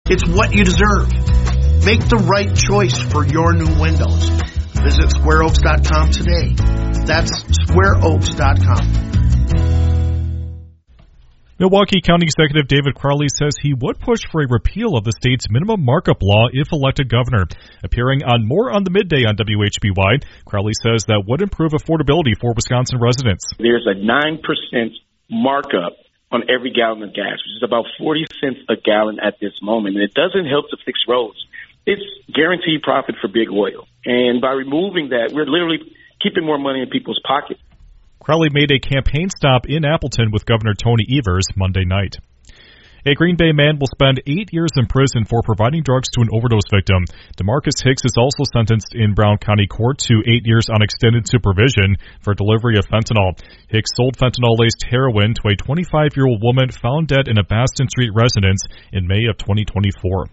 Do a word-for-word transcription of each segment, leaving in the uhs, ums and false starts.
It's what you deserve. Make the right choice for your new windows. Visit square oaks dot com today. That's square oaks dot com. Milwaukee County Executive David Crowley says he would push for a repeal of the state's minimum markup law if elected governor. Appearing on More on the Midday on W H B Y, Crowley says that would improve affordability for Wisconsin residents. There's a nine percent markup on every gallon of gas, which is about forty cents a gallon at this moment. And it doesn't help to fix roads. It's guaranteed profit for big oil. And by removing that, we're literally keeping more money in people's pockets. Crowley made a campaign stop in Appleton with Governor Tony Evers Monday night. A Green Bay man will spend eight years in prison for providing drugs to an overdose victim. DeMarcus Hicks is also sentenced in Brown County Court to eight years on extended supervision for delivery of fentanyl. Hicks sold fentanyl-laced heroin to a twenty-five-year-old woman found dead in a Baston Street residence in May of twenty twenty-four.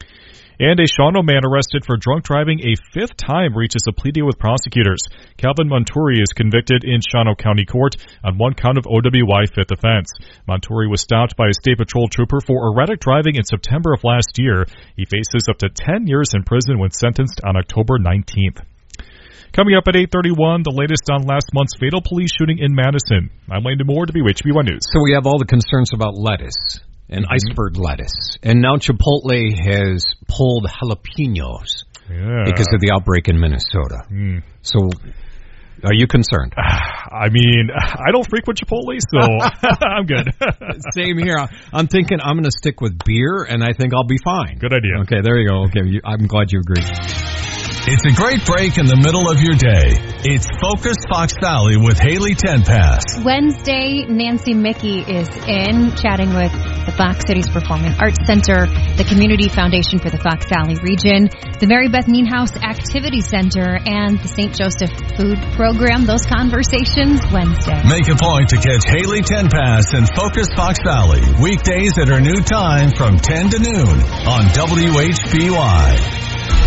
And a Shawano man arrested for drunk driving a fifth time reaches a plea deal with prosecutors. Calvin Monturi is convicted in Shawano County Court on one count of O W I fifth offense. Monturi was stopped by a state patrol trooper for erratic driving in September of last year. He faces up to ten years in prison when sentenced on October nineteenth. Coming up at eight thirty-one, the latest on last month's fatal police shooting in Madison. I'm Landon Moore, W H B Y News. So we have all the concerns about lettuce and mm-hmm. iceberg lettuce. And now Chipotle has pulled jalapenos yeah. because of the outbreak in Minnesota. Mm. So are you concerned? I mean, I don't frequent Chipotle, so I'm good. Same here. I'm thinking I'm going to stick with beer, and I think I'll be fine. Good idea. Okay, there you go. Okay, I'm glad you agree. It's a great break in the middle of your day. It's Focus Fox Valley with Haley Tenpass. Wednesday, Nancy Mickey is in chatting with the Fox Cities Performing Arts Center, the Community Foundation for the Fox Valley region, the Mary Beth Nienhuis Activity Center, and the Saint Joseph Food Program. Those conversations Wednesday. Make a point to catch Haley Tenpass and Focus Fox Valley weekdays at her new time from ten to noon on W H B Y.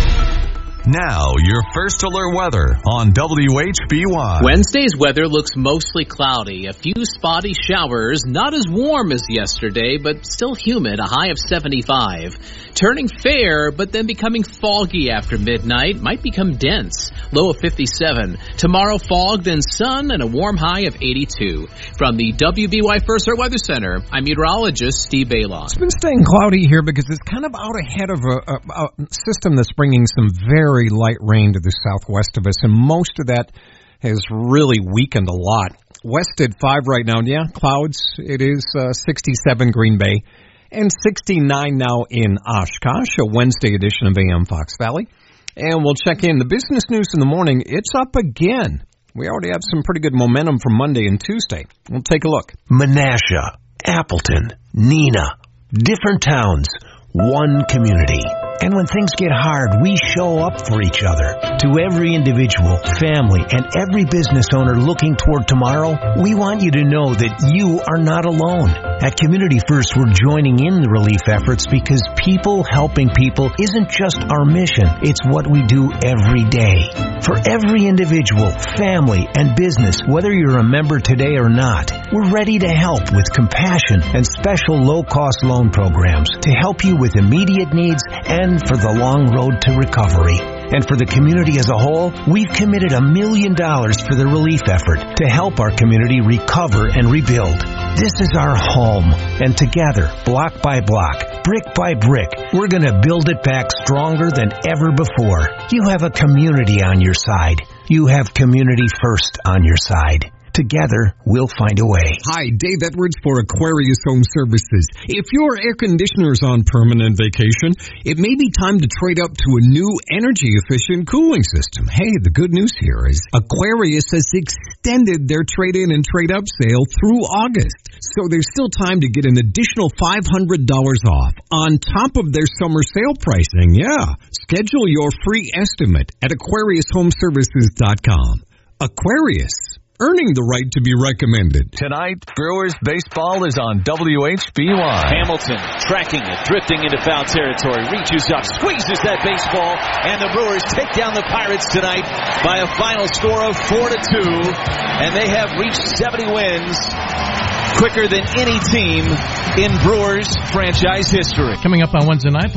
Now, your first alert weather on W H B Y. Wednesday's weather looks mostly cloudy. A few spotty showers, not as warm as yesterday, but still humid, a high of seventy-five. Turning fair, but then becoming foggy after midnight, might become dense, low of fifty-seven. Tomorrow, fogged and sun, and a warm high of eighty-two. From the W B Y First Alert Weather Center, I'm meteorologist Steve Baylon. It's been staying cloudy here because it's kind of out ahead of a, a, a system that's bringing some very light rain to the southwest of us, and most of that has really weakened a lot. West at five right now. Yeah, clouds. It is uh, sixty-seven Green Bay and sixty-nine now in Oshkosh, a Wednesday edition of A M Fox Valley. And we'll check in the business news in the morning. It's up again. We already have some pretty good momentum from Monday and Tuesday. We'll take a look. Menasha, Appleton, Neenah, different towns, one community. And when things get hard, we show up for each other. To every individual, family, and every business owner looking toward tomorrow, we want you to know that you are not alone. At Community First, we're joining in the relief efforts because people helping people isn't just our mission, it's what we do every day. For every individual, family, and business, whether you're a member today or not, we're ready to help with compassion and special low-cost loan programs to help you with immediate needs and for the long road to recovery. And for the community as a whole, we've committed a million dollars for the relief effort to help our community recover and rebuild. This is our home, and together, block by block, brick by brick, we're going to build it back stronger than ever before. You have a community on your side. You have Community First on your side. Together, we'll find a way. Hi, Dave Edwards for Aquarius Home Services. If your air conditioner's on permanent vacation, it may be time to trade up to a new energy-efficient cooling system. Hey, the good news here is Aquarius has extended their trade-in and trade-up sale through August. So there's still time to get an additional five hundred dollars off on top of their summer sale pricing. Yeah. Schedule your free estimate at aquarius home services dot com. Aquarius. Earning the right to be recommended. Tonight, Brewers baseball is on W H B Y. Hamilton tracking it, drifting into foul territory, reaches up, squeezes that baseball, and the Brewers take down the Pirates tonight by a final score of four to two, and they have reached seventy wins quicker than any team in Brewers franchise history. Coming up on Wednesday night.